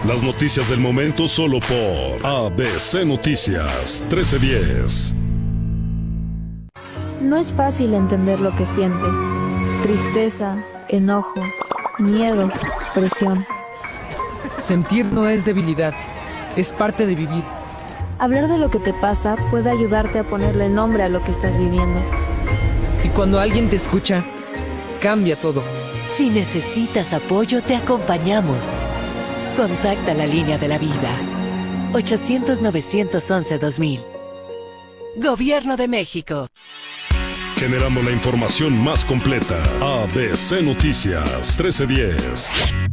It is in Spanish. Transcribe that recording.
Las noticias del momento solo por ABC Noticias 1310. No es fácil entender lo que sientes. Tristeza, enojo, miedo, presión. Sentir no es debilidad, es parte de vivir. Hablar de lo que te pasa puede ayudarte a ponerle nombre a lo que estás viviendo. Y cuando alguien te escucha, cambia todo. Si necesitas apoyo, te acompañamos. Contacta la línea de la vida. 800-911-2000. Gobierno de México. Generando la información más completa. ABC Noticias 1310.